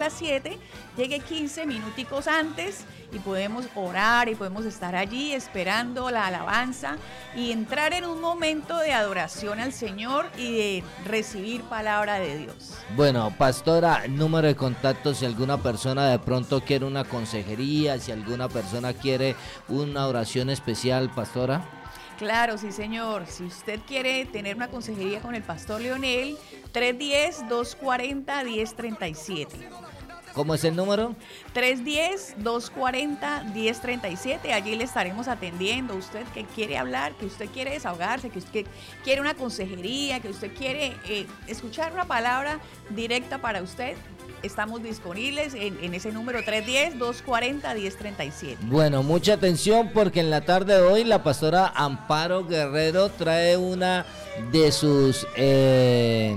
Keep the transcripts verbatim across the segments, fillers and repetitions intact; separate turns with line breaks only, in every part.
las siete, llegue quince minuticos antes y podemos orar y podemos estar allí esperando la alabanza y entrar en un momento de adoración al Señor y de recibir palabra de Dios.
Bueno, pastora, número de contacto si alguna persona de pronto quiere una consejería, si alguna persona quiere una oración especial, pastora.
Claro, sí señor, si usted quiere tener una consejería con el pastor Leonel, tres uno cero, dos cuatro cero, uno cero tres siete.
¿Cómo es el número?
tres uno cero, dos cuatro cero, uno cero tres siete, allí le estaremos atendiendo. Usted que quiere hablar, que usted quiere desahogarse, que usted quiere una consejería, que usted quiere eh, escuchar una palabra directa para usted, estamos disponibles en, en ese número tres uno cero, dos cuatro cero, uno cero tres siete.
Bueno, mucha atención porque en la tarde de hoy la pastora Amparo Guerrero trae una de sus, eh,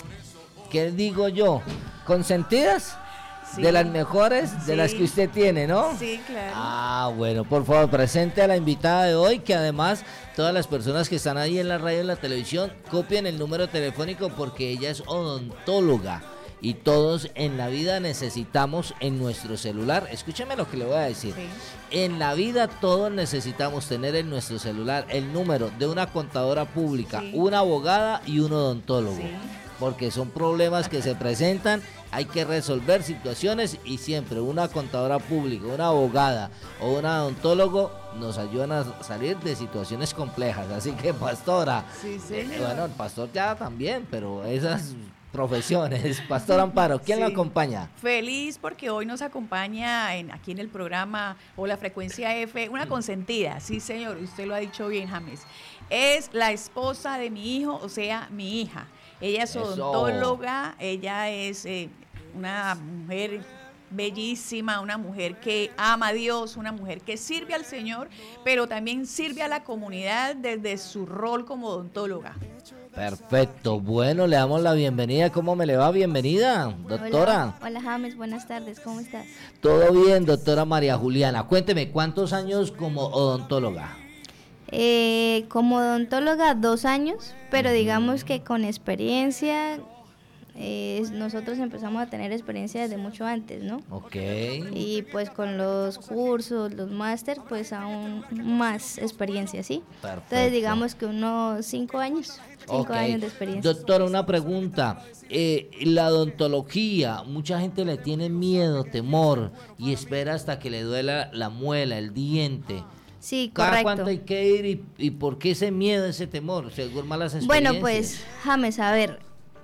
¿qué digo yo? ¿Consentidas? Sí. De las mejores, de sí. Las que usted tiene, ¿no?
Sí, claro.
Ah, bueno, por favor, presente a la invitada de hoy, que además todas las personas que están ahí en la radio y en la televisión copien el número telefónico porque ella es odontóloga. Y todos en la vida necesitamos en nuestro celular, escúcheme lo que le voy a decir, sí. En la vida todos necesitamos tener en nuestro celular el número de una contadora pública, sí. Una abogada y un odontólogo, sí. Porque son problemas que se presentan, hay que resolver situaciones y siempre una contadora pública, una abogada o un odontólogo nos ayudan a salir de situaciones complejas, así que pastora,
sí, señor.
Eh, bueno, el pastor ya también, pero esas profesiones. Pastor Amparo, ¿quién sí. Lo acompaña?
Feliz porque hoy nos acompaña en, aquí en el programa o la frecuencia F, una consentida, sí señor, usted lo ha dicho bien, James. Es la esposa de mi hijo, o sea, mi hija. Ella es odontóloga, ella es eh, una mujer bellísima, una mujer que ama a Dios, una mujer que sirve al Señor, pero también sirve a la comunidad desde su rol como odontóloga.
Perfecto, bueno, le damos la bienvenida. ¿Cómo me le va? Bienvenida, doctora.
Hola, hola James, buenas tardes, ¿cómo estás?
Todo bien, doctora María Juliana. Cuénteme, ¿cuántos años como odontóloga?
Eh, como odontóloga, dos años, pero digamos que con experiencia, eh, nosotros empezamos a tener experiencia desde mucho antes, ¿no?
Ok.
Y pues con los cursos, los máster, pues aún más experiencia, ¿sí?
Perfecto.
Entonces digamos que unos cinco años. Cinco
okay.
años de experiencia.
Doctora, una pregunta. Eh, la odontología, mucha gente le tiene miedo, temor y espera hasta que le duela la muela, el diente.
Sí,
¿Cada
correcto.
cuánto hay que ir y, y por qué ese miedo, ese temor? Según malas experiencias.
Bueno, pues, James, a ver,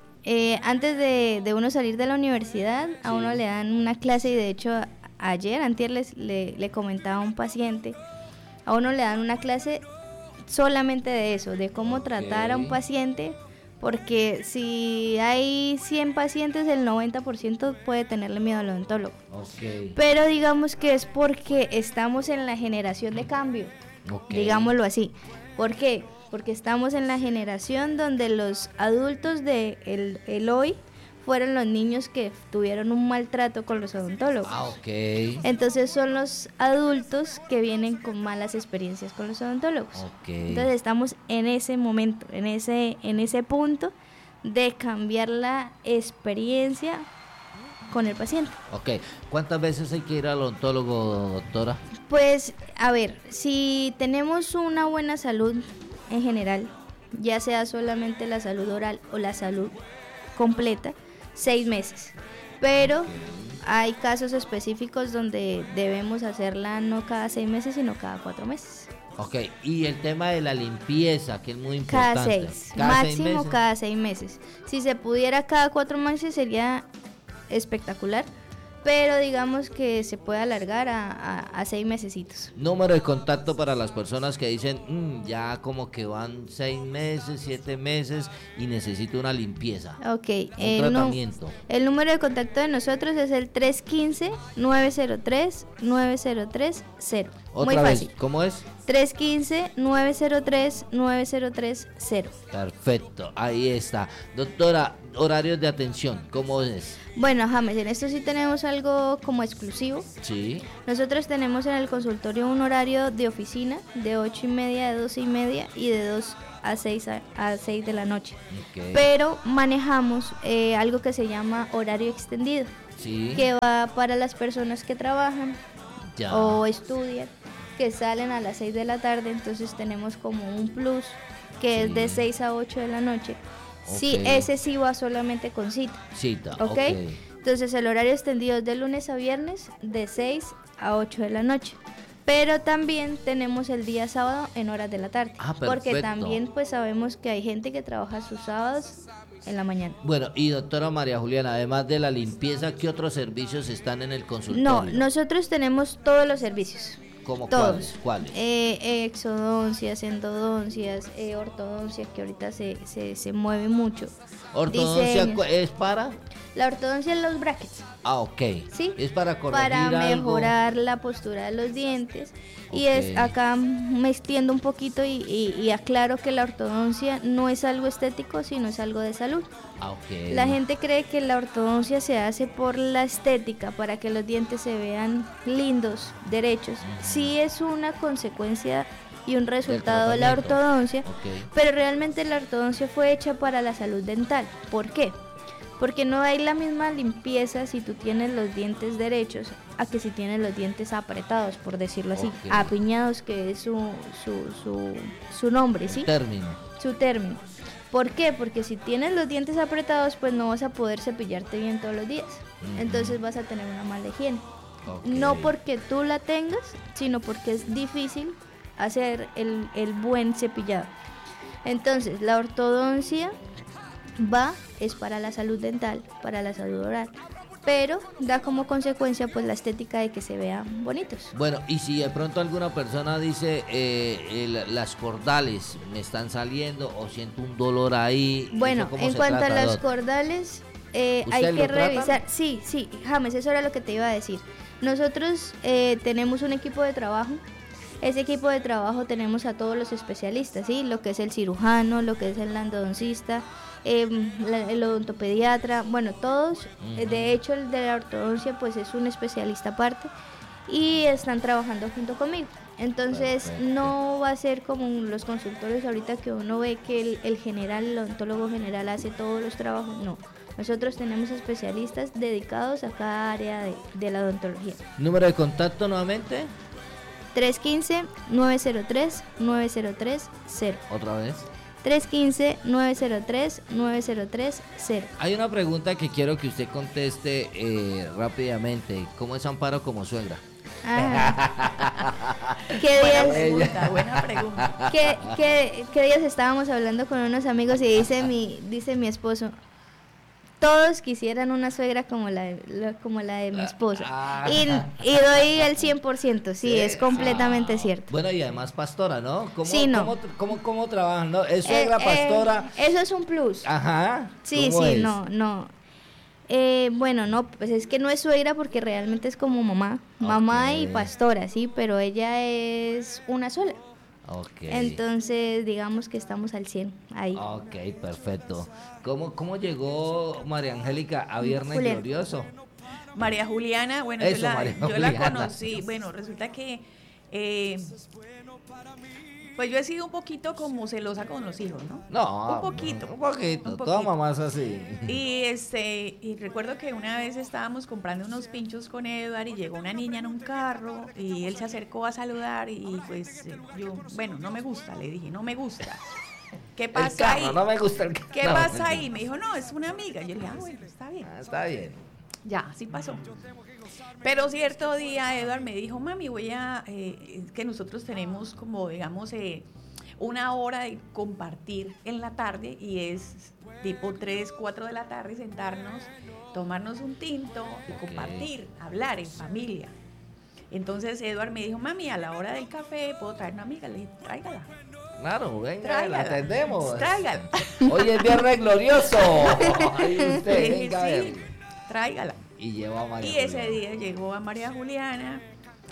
eh, antes de, de uno salir de la universidad, sí. A uno le dan una clase y de hecho ayer, antier les, le, le comentaba a un paciente, a uno le dan una clase solamente de eso, de cómo okay. tratar a un paciente, porque si hay cien pacientes, el noventa por ciento puede tenerle miedo al odontólogo.
Okay.
Pero digamos que es porque estamos en la generación de cambio, okay. Digámoslo así. ¿Por qué? Porque estamos en la generación donde los adultos de el, el hoy fueron los niños que tuvieron un maltrato con los odontólogos.
Ah, okay.
Entonces son los adultos que vienen con malas experiencias con los odontólogos.
Okay.
Entonces estamos en ese momento, en ese, en ese punto de cambiar la experiencia con el paciente.
Ok, ¿cuántas veces hay que ir al odontólogo, doctora?
Pues, a ver, si tenemos una buena salud en general, ya sea solamente la salud oral o la salud completa, seis meses, pero hay casos específicos donde debemos hacerla no cada seis meses, sino cada cuatro meses.
Ok, y el tema de la limpieza, que es muy importante.
Cada seis,
¿Cada
máximo
seis meses?
Cada seis meses. Si se pudiera cada cuatro meses sería espectacular, pero digamos que se puede alargar a, a, a seis mesecitos.
Número de contacto para las personas que dicen, mmm, ya como que van seis meses, siete meses y necesito una limpieza.
Ok,
un
el,
tratamiento.
Nu- el número de contacto de nosotros es el tres uno cinco, nueve cero tres, nueve cero tres cero.
Otra
Muy
vez,
fácil.
¿cómo es?
tres uno cinco, nueve cero tres, nueve cero tres cero.
Perfecto, ahí está. Doctora, horarios de atención, ¿cómo es?
Bueno, James, en esto sí tenemos algo como exclusivo.
Sí.
Nosotros tenemos en el consultorio un horario de oficina de ocho y media, de doce y media y de dos a seis de la noche.
Okay.
Pero manejamos eh, algo que se llama horario extendido.
Sí.
que va para las personas que trabajan
Ya.
o estudian, que salen a las seis de la tarde, entonces tenemos como un plus que
Sí.
es de seis a ocho de la noche. Sí,
Ok.
ese sí va solamente con cita,
Cita,
¿ok?
ok.
Entonces el horario extendido es de lunes a viernes de seis a ocho de la noche. Pero también tenemos el día sábado en horas de la tarde.
Ah,
porque
perfecto.
también pues sabemos que hay gente que trabaja sus sábados en la mañana.
Bueno, y doctora María Juliana, además de la limpieza, ¿qué otros servicios están en el
No,
consultorio?
nosotros tenemos todos los servicios.
¿Cómo
Todos.
cuáles? ¿Cuáles?
Eh, eh, exodoncias, endodoncias, eh, ortodoncia, que ahorita se, se, se mueve mucho.
¿Ortodoncia
Diseños.
cu- es para?
La ortodoncia en los brackets.
Ah, ok.
¿Sí?
Es para corregir
Para
algo.
mejorar la postura de los dientes. Y
Ok.
es acá me extiendo un poquito y, y- y aclaro que la ortodoncia no es algo estético, sino es algo de salud.
Ah, ok.
La gente cree que la ortodoncia se hace por la estética, para que los dientes se vean lindos, derechos. Sí es una consecuencia y un resultado de la
tratamiento.
ortodoncia,
Ok.
pero realmente la ortodoncia fue hecha para la salud dental. ¿Por qué? Porque no hay la misma limpieza si tú tienes los dientes derechos a que si tienes los dientes apretados, por decirlo así,
Ok.
apiñados, que es su, su, su, su nombre, ¿sí?
Término.
Su término. ¿Por qué? Porque si tienes los dientes apretados, pues no vas a poder cepillarte bien todos los días.
Ujú.
Entonces vas a tener una mala higiene.
Ok.
No porque tú la tengas, sino porque es difícil hacer el, el buen cepillado. Entonces, la ortodoncia va, es para la salud dental, para la salud oral, pero da como consecuencia pues la estética de que se vean bonitos.
Bueno, y si de pronto alguna persona dice eh, el- las cordales me están saliendo o siento un dolor ahí.
Bueno,
¿eso cómo
en
se
cuanto a
trata,
los
doc?
cordales, eh,
¿Ustedes
hay
lo
que
tratan?
revisar. Sí, sí, James, eso era lo que te iba a decir. Nosotros eh, tenemos un equipo de trabajo. Ese equipo de trabajo tenemos a todos los especialistas, ¿sí? Lo que es el cirujano, lo que es el endodoncista, eh, la- el odontopediatra, bueno, todos. Eh, De hecho, el de la ortodoncia pues es un especialista aparte y están trabajando junto conmigo. Entonces
Perfecto.
no va a ser como los consultorios ahorita que uno ve que el, el general, el odontólogo general hace todos los trabajos, no. Nosotros tenemos especialistas dedicados a cada área de, de la odontología.
Número de contacto nuevamente.
tres uno cinco, nueve cero tres, nueve cero tres cero.
Otra vez.
tres uno cinco, nueve cero tres, nueve cero tres cero.
Hay una pregunta que quiero que usted conteste eh, rápidamente. ¿Cómo es Amparo como suegra?
Ajá. ¿Qué
Buena
días,
pregunta, buena pregunta.
qué, qué- qué días estábamos hablando con unos amigos y dice mi, dice mi esposo, todos quisieran una suegra como la de, la- como la de mi esposa.
Ah.
Y, y doy el cien por ciento, sí, es completamente
Ah,
cierto.
Bueno, y además pastora, ¿no? ¿Cómo,
Sí, no.
¿cómo, cómo, cómo trabajan? ¿No? ¿Es suegra,
Eh, eh,
pastora?
eso es un plus.
Ajá.
Sí,
¿Cómo
sí,
es?
no, no. Eh, bueno, no, pues es que no es suegra porque realmente es como mamá, mamá y
Ok.
pastora, sí, pero ella es una sola.
Ok.
Entonces, digamos que estamos al cien ahí.
Ok, perfecto. ¿Cómo, cómo llegó María Angélica a Viernes
Julián.
Glorioso?
María Juliana, bueno,
Eso,
yo, la,
María
yo la
Juliana.
conocí, bueno, resulta que, eh, pues yo he sido un poquito como celosa con los hijos, ¿no?
No.
Un poquito.
Un poquito.
un
Toda
poquito.
mamá es así.
Y este, y recuerdo que una vez estábamos comprando unos pinchos con Edward y llegó una niña en un carro y él se acercó a saludar y pues eh, yo, bueno, no me gusta, le dije, no me gusta. ¿Qué
El
pasa
carro,
ahí?
no me gusta el carro.
¿Qué
No,
pasa
mentira.
ahí? Me dijo, no, es una amiga. Yo le dije, ah, bueno, está bien.
Ah, está bien.
Ya, así pasó. Pero cierto día Edward me dijo, mami, voy a, eh, es que nosotros tenemos como, digamos, eh, una hora de compartir en la tarde y es tipo tres, cuatro de la tarde sentarnos, tomarnos un tinto y
Ok.
compartir, hablar en familia. Entonces Edward me dijo, mami, a la hora del café puedo traer una amiga. Le dije, tráigala.
Claro, venga,
Tráigala.
la atendemos.
Tráigala.
Hoy es Viernes Glorioso. Ahí
Le
usted,
dije,
venga a ver.
sí, tráigala.
Y lleva a María
Y ese
Juliana.
día llegó a María Juliana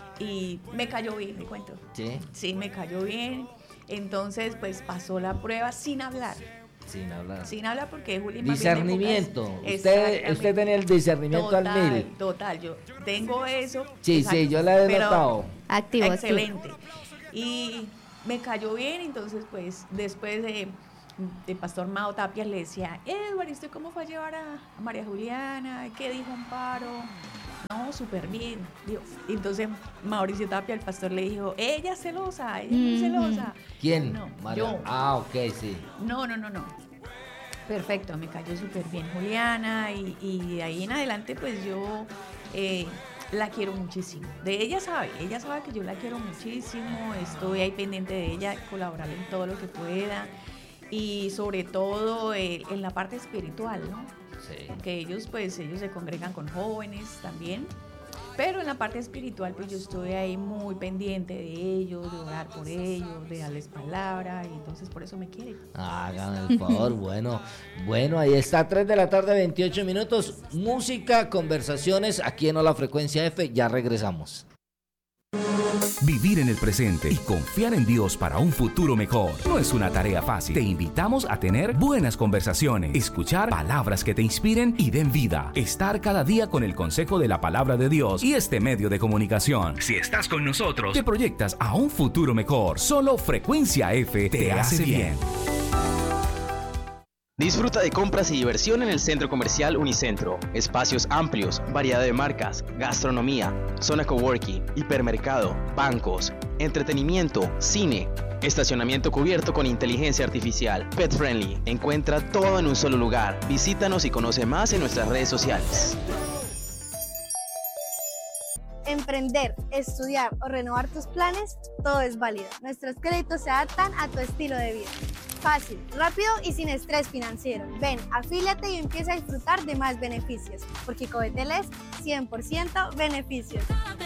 y me cayó bien, me cuento.
Sí,
Sí, me cayó bien. Entonces, pues pasó la prueba sin hablar.
sin hablar.
Sin hablar porque Juli más bien de
Discernimiento.
pocas-
Usted,
Exactamente.
usted tenía el discernimiento
total,
al mil.
Total, yo tengo eso.
Sí,
exacto,
sí, yo la he
pero
notado.
Activo, activo.
Excelente. Y me cayó bien, entonces pues después de el pastor Mao Tapia le decía, Edward, ¿y usted cómo fue a llevar a, a María Juliana? ¿Qué dijo Amparo? No, súper bien. Digo, entonces Mauricio Tapia, el pastor, le dijo, ella es celosa, ella es muy celosa.
¿Quién?
No,
María.
yo.
Ah, ok, sí.
No, no, no, no. Perfecto, me cayó súper bien Juliana y, y de ahí en adelante pues yo eh, la quiero muchísimo. De ella sabe, ella sabe que yo la quiero muchísimo, estoy ahí pendiente de ella, colaborar en todo lo que pueda y sobre todo eh, en la parte espiritual, ¿no?
Sí.
Porque ellos pues ellos se congregan con jóvenes también. Pero en la parte espiritual, pues yo estoy ahí muy pendiente de ellos, de orar por ellos, de darles palabra, y entonces por eso me quieren.
Háganme el favor, bueno, bueno, ahí está, tres de la tarde, veintiocho minutos, música, conversaciones, aquí en Hola Frecuencia F, ya regresamos.
Vivir en el presente y confiar en Dios para un futuro mejor no es una tarea fácil. Te invitamos a tener buenas conversaciones, escuchar palabras que te inspiren y den vida, estar cada día con el consejo de la palabra de Dios y este medio de comunicación. Si estás con nosotros, te proyectas a un futuro mejor. Solo Frecuencia F te, te hace bien.
Disfruta de compras y diversión en el Centro Comercial Unicentro. Espacios amplios, variedad de marcas, gastronomía, zona coworking, hipermercado, bancos, entretenimiento, cine, estacionamiento cubierto con inteligencia artificial, pet friendly. Encuentra todo en un solo lugar. Visítanos y conoce más en nuestras redes sociales.
Emprender, estudiar o renovar tus planes, todo es válido. Nuestros créditos se adaptan a tu estilo de vida. Fácil, rápido y sin estrés financiero. Ven, afíliate y empieza a disfrutar de más beneficios, porque Covetel es cien por ciento beneficios.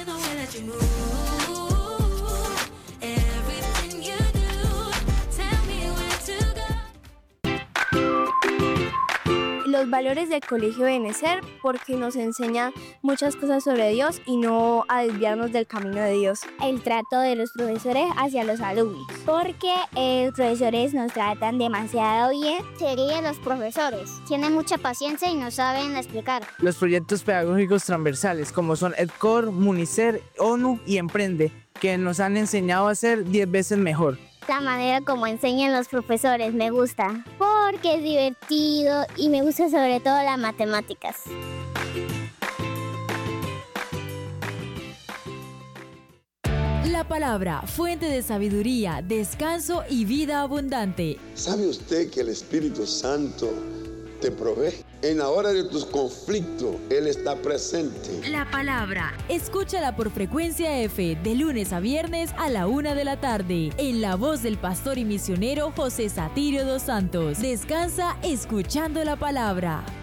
Los valores del colegio deben ser porque nos enseña muchas cosas sobre Dios y no a desviarnos del camino de Dios.
El trato de los profesores hacia los alumnos, porque eh, los profesores nos tratan demasiado bien. Serían los profesores, tienen mucha paciencia y nos saben explicar.
Los proyectos pedagógicos transversales como son EdCor, Municer, ONU y Emprende, que nos han enseñado a ser diez veces mejor.
La manera como enseñan los profesores me gusta, porque es divertido y me gusta sobre todo las matemáticas.
La palabra, fuente de sabiduría, descanso y vida abundante.
¿Sabe usted que el Espíritu Santo te provee? En la hora de tus conflictos, Él está presente.
La palabra, escúchala por Frecuencia F de lunes a viernes a la una de la tarde, en la voz del pastor y misionero José Satirio dos Santos. Descansa escuchando la palabra.